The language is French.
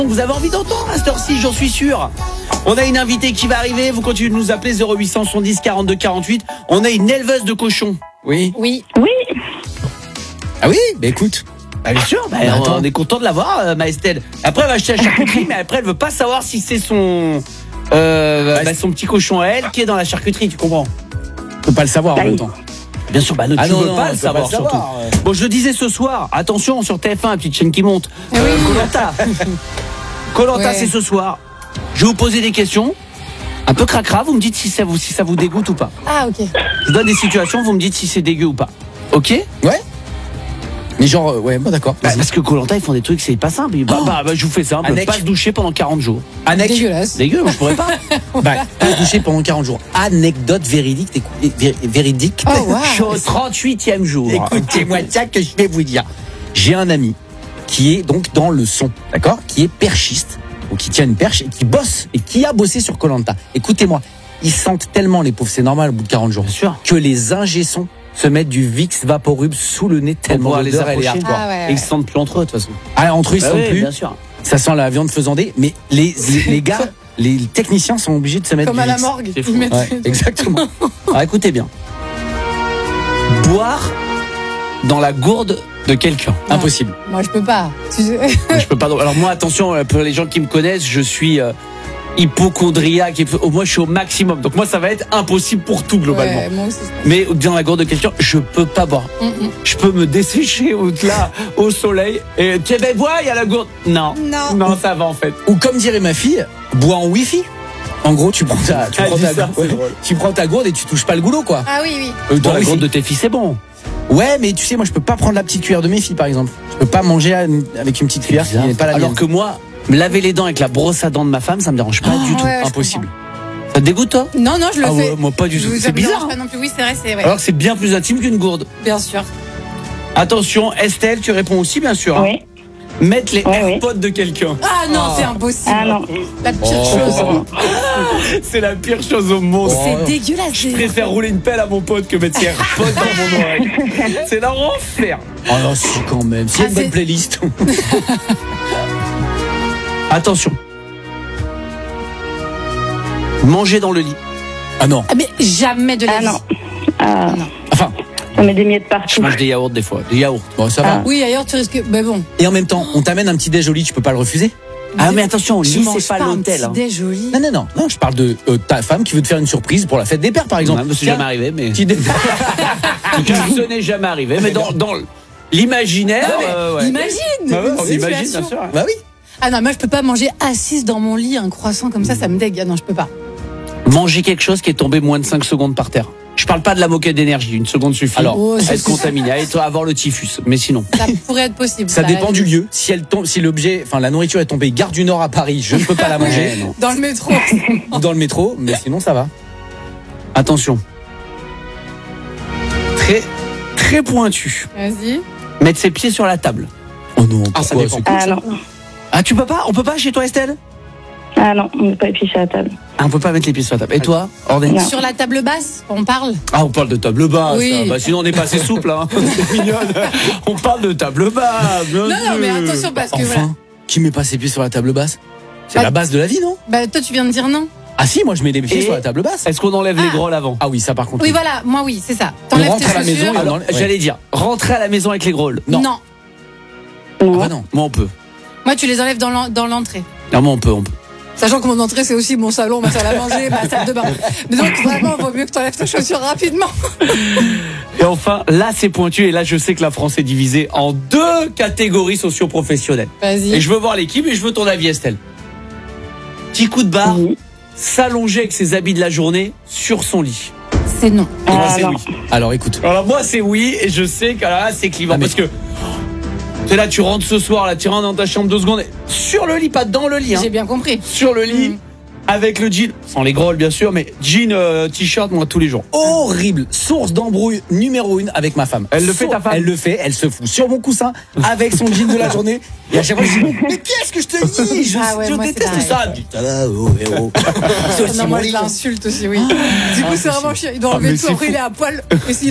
Vous avez envie d'entendre à cette heure-ci, j'en suis sûr. On a une invitée qui va arriver. Vous continuez de nous appeler 0800 70 42 48. On a une éleveuse de cochons. Oui. Oui. Ah oui, bah écoute. Bien sûr, on est content de l'avoir, Maëstelle. Après, elle va acheter la charcuterie, mais après, elle veut pas savoir si c'est son son petit cochon à elle qui est dans la charcuterie, tu comprends? On peut pas le savoir en même temps. Bien sûr, tu veux pas le savoir, surtout. Bon, je le disais ce soir, attention sur TF1, petite chaîne qui monte. Koh-Lanta, Ouais. c'est ce soir. Je vais vous poser des questions, un peu cracra, vous me dites si ça vous dégoûte ou pas. Ah, ok. Je vous donne des situations, vous me dites si c'est dégueu ou pas. Ok? Ouais. Mais genre, ouais, bon d'accord. Vas-y. Parce que Koh-Lanta, ils font des trucs, c'est pas simple. Je vous fais simple, Anec. pas se doucher pendant 40 jours. Dégueulasse. Dégueu, moi je pourrais pas. Pas se doucher pendant 40 jours. Anecdote véridique. Véridique. Oh, wow. Je suis au 38e jour. Écoutez-moi ça que je vais vous dire. J'ai un ami qui est donc dans le son, d'accord, qui est perchiste, ou qui tient une perche et qui bosse et qui a bossé sur Koh-Lanta. Écoutez-moi, ils sentent tellement les pauvres, c'est normal au bout de 40 jours, Bien sûr. que les ingé-sons se mettent du Vicks Vaporub sous le nez tellement pouvoir les l'odeur elle est approcher. hardcore. Ah ouais. Et ils se sentent plus entre eux, de toute façon. Ah, entre eux ils se sentent plus. Bien sûr. Ça sent la viande faisandée, mais les gars, les techniciens sont obligés de se mettre Comme du à la Vicks. morgue. C'est fou. Ils mettent- Ouais, exactement. Alors écoutez bien. Boire dans la gourde de quelqu'un. Non. Impossible. Moi, je peux pas. Je peux pas. Alors moi, attention, pour les gens qui me connaissent, je suis hypochondriaque. Moi, je suis au maximum. Donc moi, ça va être impossible pour tout globalement. Ouais, moi aussi. Mais dans la gourde de quelqu'un, je peux pas boire. Je peux me dessécher au soleil. Et tiens, ben bois, il y a la gourde. Non. Non. Ça va en fait. Ou comme dirait ma fille, bois en wifi. En gros, tu prends ta dis ça, c'est drôle. tu prends ta gourde et tu touches pas le goulot, quoi. Ah oui, oui. Dans la wifi. gourde de tes filles, c'est bon. Ouais, mais tu sais, moi, je peux pas prendre la petite cuillère de mes filles, par exemple. Je peux pas manger avec une petite cuillère qui n'est pas la Alors mienne. que moi, me laver les dents avec la brosse à dents de ma femme, ça me dérange pas du tout. Ouais, je Impossible. Ça te dégoûte, toi? Non, je le Ah fais. ouais, moi pas du Je tout. vous C'est dérange bizarre. pas non plus. Oui, c'est vrai, c'est vrai. Alors que c'est bien plus intime qu'une gourde. Bien sûr. Attention, Estelle, tu réponds aussi, bien sûr. hein. Oui. Mettre les Ouais, AirPods de quelqu'un. Ah non, c'est impossible. Ah non. La pire chose. C'est la pire chose au monde. C'est dégueulasse. Je préfère rouler une pelle à mon pote que mettre ses AirPods dans mon oreille. C'est l'enfer. Oh non, si, quand même. C'est une bonne playlist. Attention. Manger dans le lit. Ah non. Ah, mais jamais de la Ah vie. non. Ah, Enfin, on met des miettes Je partout. mange des yaourts des fois. Des yaourts. bon, ça va. Oui, ailleurs, tu risques. Mais bon. Et en même temps, on t'amène un petit déj au lit, tu peux pas le refuser. Ah mais attention, au Je lit, mange c'est pas l'hôtel. un hein. petit déj au lit. Non, je parle de ta femme qui veut te faire une surprise pour la fête des pères, par exemple. Ouais, c'est jamais arrivé, mais Petit dé- ce n'est jamais arrivé. Mais dans l'imaginaire, ouais. Imagine. Bah ouais, une on imagine, situation. bien sûr. Bah oui. Ah non, moi je peux pas manger assise dans mon lit un croissant comme ça me dégue. Ah non, je peux pas. Manger quelque chose qui est tombé moins de 5 secondes par terre. Je parle pas de la moquette d'énergie, une seconde suffit. Alors, Oh, à c'est- être contaminé, à avoir le typhus. Mais sinon. Ça pourrait être possible. Ça Bah, dépend du lieu. Si elle tombe, si l'objet, enfin la nourriture est tombée gare du Nord à Paris, je ne peux pas la manger. non. Dans le métro. Ou dans le métro, mais sinon ça va. Attention. Très, très pointu. Vas-y. Mettre ses pieds sur la table. Oh non, Ah, ça pourquoi dépend. c'est cool, Ah ça. non. Ah, tu peux pas? On peut pas chez toi, Estelle? Ah non, on ne peut pas épicher à la table. Ah, on peut pas mettre les pieds sur la table. Et toi, Ordine? Non. Sur la table basse, on parle. Ah, on parle de table basse. Oui. hein. Bah, sinon, on est pas assez souple. Hein. C'est mignonne. On parle de table basse. Bien Non, sûr. mais attention parce que voilà. Enfin, qui met pas ses pieds sur la table basse? C'est Bah, la base de la vie, non? Bah toi tu viens de dire non. Ah si, moi je mets les pieds Et- sur la table basse. Est-ce qu'on enlève les Ah. grolles avant? Ah oui, ça par contre. Oui voilà, moi oui, c'est ça. On T'enlèves rentre tes à la maison chaussures. et on Alors, enlève- ouais. j'allais dire, rentrer à la maison avec les grolles. Non. Non. Ah Non. bah non. Moi, on peut. Moi tu les enlèves dans l'entrée. Non, moi, on peut. Sachant que mon entrée c'est aussi mon salon, ma salle à manger, ma salle de bain. Mais donc vraiment, il vaut mieux que t'enlèves tes chaussures rapidement. Et enfin, là, c'est pointu. Et là, je sais que la France est divisée en 2 catégories socio-professionnelles. Vas-y. Et je veux voir l'équipe et je veux ton avis, Estelle. Petit coup de barre, Oui. s'allonger avec ses habits de la journée sur son lit. C'est non. Et moi, Ah c'est non. oui. Alors écoute. Alors moi, c'est oui. Et je sais que là, c'est clivant. Ah, mais- Parce que tu es là, tu rentres ce soir, là, tu rentres dans ta chambre 2 secondes. Sur le lit, pas dans le lit. Hein. J'ai bien compris. Sur le lit. Avec le jean, sans les grolles bien sûr, mais jean, t-shirt, moi tous les jours. Horrible. Source d'embrouille numéro 1 avec ma femme. Elle le fait, ta femme? Elle le fait, elle se fout sur mon coussin avec son jean de la journée. Et à chaque fois, je dis, mais qu'est-ce que je te dis? Je, Ah ouais, je moi, c'est déteste pareil. ça. Elle me dit, ça va, oh, héros. C'est aussi Non, mon moi je lit. l'insulte aussi, oui. Du coup, c'est vraiment chiant. Il doit Ah, enlever mais tout, c'est après fou. il est à poil. Et s'il